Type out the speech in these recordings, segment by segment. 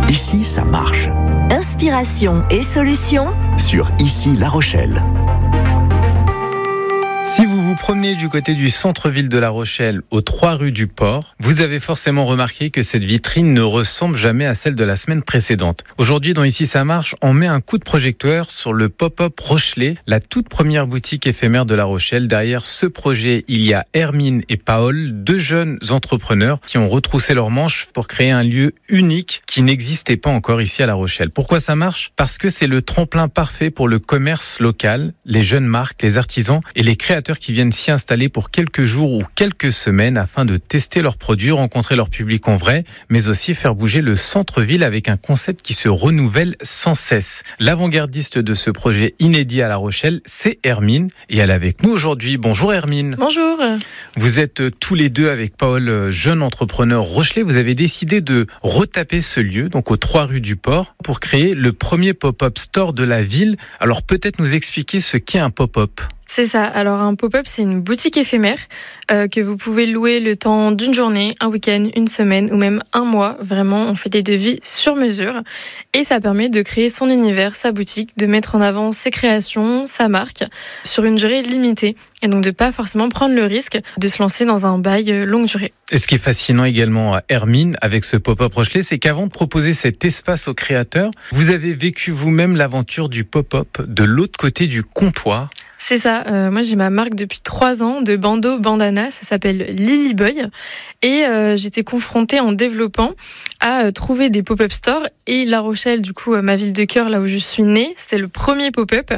Ici, ça marche. Inspiration et solutions Sur Ici La Rochelle. Si vous vous promenez du côté du centre-ville de La Rochelle, aux 3 rues du Port, vous avez forcément remarqué que cette vitrine ne ressemble jamais à celle de la semaine précédente. Aujourd'hui, dans Ici ça marche, on met un coup de projecteur sur le pop-up Rochelet, la toute première boutique éphémère de La Rochelle. Derrière ce projet, il y a Hermine et Paul, 2 jeunes entrepreneurs qui ont retroussé leurs manches pour créer un lieu unique qui n'existait pas encore ici à La Rochelle. Pourquoi ça marche ? Parce que c'est le tremplin parfait pour le commerce local, les jeunes marques, les artisans et les créateurs qui viennent s'y installer pour quelques jours ou quelques semaines afin de tester leurs produits, rencontrer leur public en vrai, mais aussi faire bouger le centre-ville avec un concept qui se renouvelle sans cesse. L'avant-gardiste de ce projet inédit à La Rochelle, c'est Hermine, et elle est avec nous aujourd'hui. Bonjour Hermine. Bonjour. Vous êtes tous les deux avec Paul, jeune entrepreneur rochelais. Vous avez décidé de retaper ce lieu, donc aux 3 rues du Port, pour créer le premier pop-up store de la ville. Alors peut-être nous expliquer ce qu'est un pop-up. C'est ça. Alors un pop-up, c'est une boutique éphémère que vous pouvez louer le temps d'une journée, un week-end, une semaine ou même un mois. Vraiment, on fait des devis sur mesure et ça permet de créer son univers, sa boutique, de mettre en avant ses créations, sa marque sur une durée limitée et donc de pas forcément prendre le risque de se lancer dans un bail longue durée. Et ce qui est fascinant également à Hermine avec ce pop-up Rochelet, c'est qu'avant de proposer cet espace aux créateurs, vous avez vécu vous-même l'aventure du pop-up de l'autre côté du comptoir. C'est ça. Moi, j'ai ma marque depuis 3 ans de bandeau bandana. Ça s'appelle Lily Boy. Et j'étais confrontée en développant à trouver des pop-up stores. Et La Rochelle, du coup, ma ville de cœur, là où je suis née, c'était le premier pop-up.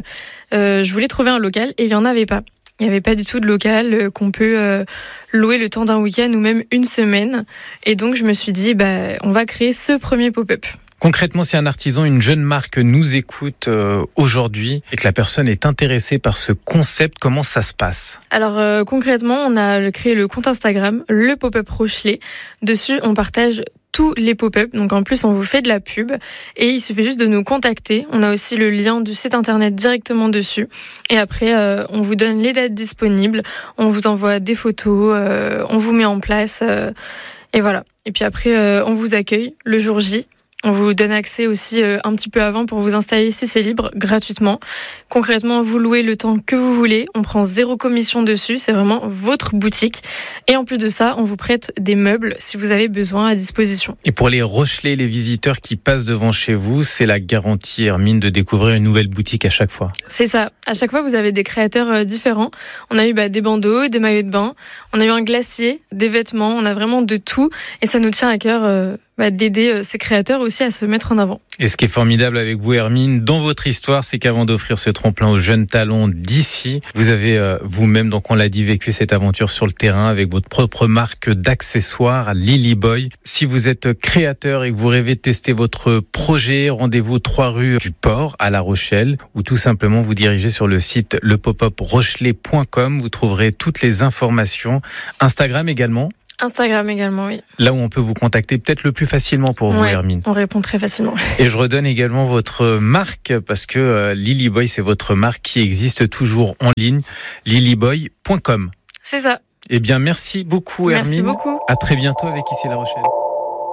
Je voulais trouver un local et il n'y en avait pas. Il n'y avait pas du tout de local qu'on peut louer le temps d'un week-end ou même une semaine. Et donc, je me suis dit, on va créer ce premier pop-up. Concrètement, si un artisan, une jeune marque nous écoute aujourd'hui et que la personne est intéressée par ce concept, comment ça se passe ? Alors concrètement, on a créé le compte Instagram, le pop-up Rochelet. Dessus, on partage tous les pop-up. Donc en plus, on vous fait de la pub et il suffit juste de nous contacter. On a aussi le lien du site internet directement dessus. Et après, on vous donne les dates disponibles, on vous envoie des photos, on vous met en place et voilà. Et puis après, on vous accueille le jour J. On vous donne accès aussi un petit peu avant pour vous installer si c'est libre, gratuitement. Concrètement, vous louez le temps que vous voulez. On prend 0 commission dessus. C'est vraiment votre boutique. Et en plus de ça, on vous prête des meubles si vous avez besoin à disposition. Et pour les Rochelais, les visiteurs qui passent devant chez vous, c'est la garantie, Hermine, de découvrir une nouvelle boutique à chaque fois. C'est ça. À chaque fois, vous avez des créateurs différents. On a eu des bandeaux, des maillots de bain. On a eu un glacier, des vêtements. On a vraiment de tout. Et ça nous tient à cœur d'aider ces créateurs aussi à se mettre en avant. Et ce qui est formidable avec vous, Hermine, dans votre histoire, c'est qu'avant d'offrir ce tremplin aux jeunes talents d'ici, vous avez vous-même, donc on l'a dit, vécu cette aventure sur le terrain avec votre propre marque d'accessoires, Lily Boy. Si vous êtes créateur et que vous rêvez de tester votre projet, rendez-vous aux 3 rues du Port à La Rochelle ou tout simplement vous dirigez sur le site lepopuprochelet.com. Vous trouverez toutes les informations. Instagram également, oui. Là où on peut vous contacter peut-être le plus facilement pour vous, Hermine. On répond très facilement. Et je redonne également votre marque parce que Lily Boy, c'est votre marque qui existe toujours en ligne, lilyboy.com. C'est ça. Eh bien, merci beaucoup, Hermine. Merci beaucoup. À très bientôt avec Ici La Rochelle.